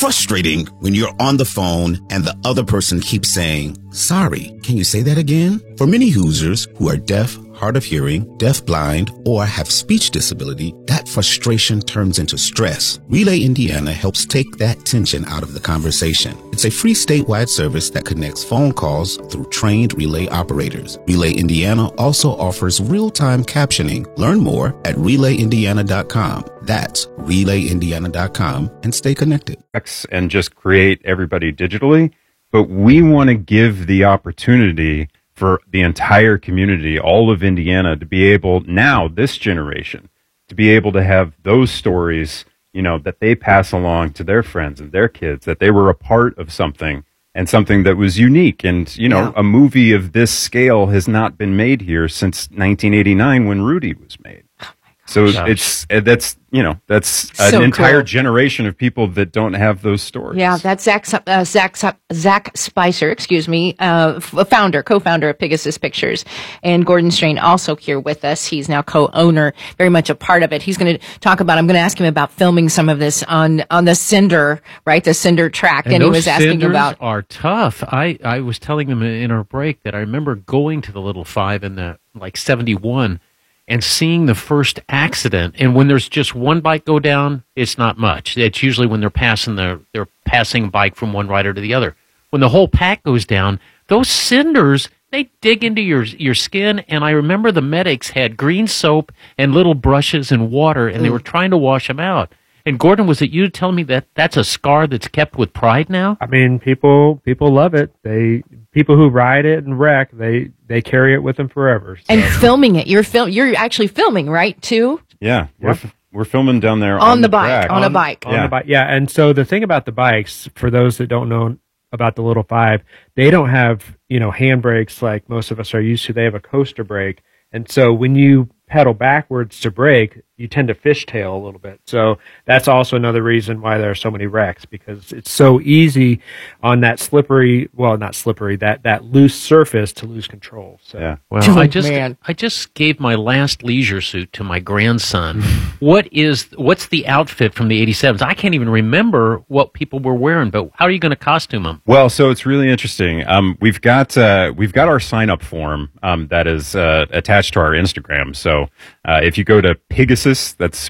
frustrating when you're on the phone and the other person keeps saying, "Sorry, can you say that again?" For many Hoosiers who are deaf, hard of hearing, deaf-blind, or have speech disability, that frustration turns into stress. Relay Indiana helps take that tension out of the conversation. It's a free statewide service that connects phone calls through trained relay operators. Relay Indiana also offers real-time captioning. Learn more at relayindiana.com. That's relayindiana.com, and stay connected. And just create everybody digitally, but we want to give the opportunity for the entire community, all of Indiana, to be able, now, this generation, to be able to have those stories, you know, that they pass along to their friends and their kids, that they were a part of something and something that was unique. And, you know, a movie of this scale has not been made here since 1989 when Rudy was made. So that's an entire generation of people that don't have those stories. Yeah, that's Zach Spicer, co-founder of Pegasus Pictures, and Gordon Strain also here with us. He's now co-owner, very much a part of it. He's going to talk about. I'm going to ask him about filming some of this on the Cinder, right? The Cinder track, and he was asking about. Are tough. I was telling him in our break that I remember going to the Little Five in the 71. And seeing the first accident, and when there's just one bike go down, it's not much. It's usually when they're passing a bike from one rider to the other. When the whole pack goes down, those cinders, they dig into your skin. And I remember the medics had green soap and little brushes and water, and they were trying to wash them out. And Gordon, was it you telling me that that's a scar that's kept with pride now? I mean, people love it. People who ride it and wreck, they carry it with them forever. So. And filming it, you're actually filming, right? Too. Yeah, we're filming down there on the bike, on a bike. On the bike, yeah. And so the thing about the bikes, for those that don't know about the Little Five, they don't have handbrakes like most of us are used to. They have a coaster brake, and so when you pedal backwards to brake, you tend to fishtail a little bit. So that's also another reason why there are so many wrecks, because it's so easy on that that loose surface to lose control. So. Yeah. Well, I just gave my last leisure suit to my grandson. What's the outfit from the 87s? I can't even remember what people were wearing, but how are you going to costume them? Well, so it's really interesting. We've got our sign up form that is attached to our Instagram. So if you go to Pegasus, that's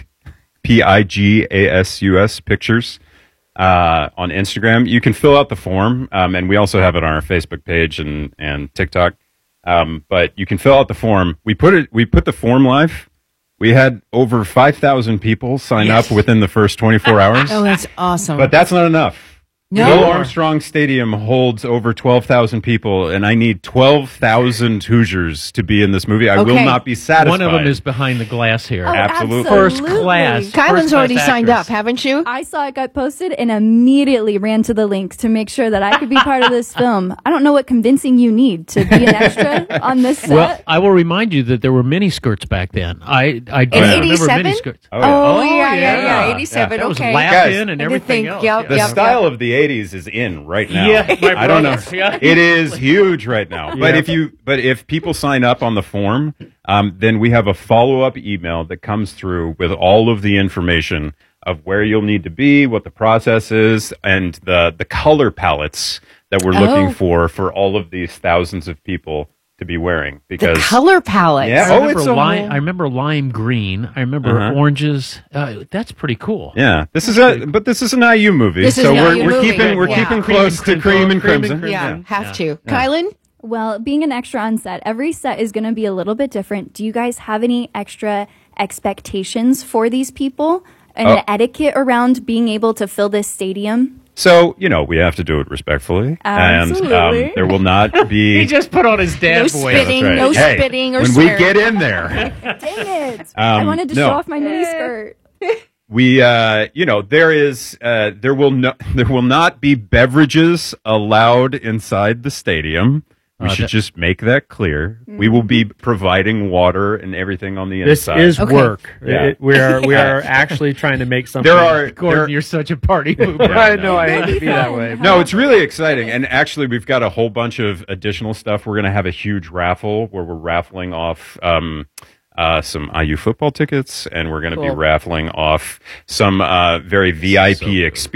Pigasus Pictures on Instagram, you can fill out the form, and we also have it on our Facebook page and TikTok. But you can fill out the form. We put the form live. We had over 5,000 people sign up within the first 24 hours. Oh, that's awesome! But that's not enough. No. Bill Armstrong Stadium holds over 12,000 people, and I need 12,000 Hoosiers to be in this movie. I will not be satisfied. One of them is behind the glass here. Oh, absolutely. First class. Kylan's already signed up, haven't you? I saw it got posted and immediately ran to the link to make sure that I could be part of this film. I don't know what convincing you need to be an extra on this set. Well, I will remind you that there were mini skirts back then. I do remember mini skirts. Oh, yeah. 87, that was okay. Laugh-In and everything else. The style of the 80s is in right now. Yeah, I don't know. It is huge right now. But if people sign up on the form, then we have a follow-up email that comes through with all of the information of where you'll need to be, what the process is, and the color palettes that we're looking for all of these thousands of people to be wearing. Because the color palette. Yeah. I remember lime green. I remember oranges. That's pretty cool. Yeah. This is an IU movie, we're keeping close to cream and crimson. Yeah, have to. Kylan? Well, being an extra on set, every set is going to be a little bit different. Do you guys have any extra expectations for these people and the etiquette around being able to fill this stadium? So, we have to do it respectfully. Absolutely. And there will not be... He just put on his dad voice. No spitting or when swearing. we get in there... Dang it. I wanted to show off my mini skirt. We, there will not be beverages allowed inside the stadium. We should just make that clear. We will be providing water and everything on the inside. This is work. Yeah. We are actually trying to make something. Gordon, you're such a party pooper. I know, I hate to be that way. No, it's really exciting. And actually, we've got a whole bunch of additional stuff. We're going to have a huge raffle where we're raffling off some IU football tickets, and we're going to be raffling off some very VIP experience.